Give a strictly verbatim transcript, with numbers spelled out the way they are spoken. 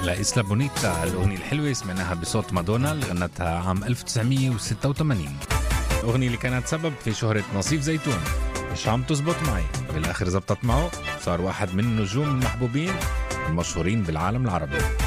لا إسلا بونيتا، الأغنية الحلوة سمعناها بصوت مادونا اللي غنتها عام ألف وتسعمية وستة وثمانين. الأغنية اللي كانت سبب في شهرة نصيف زيتون. مش عم تزبط معي، بالآخر زبطت معه، صار واحد من النجوم المحبوبين المشهورين بالعالم العربي.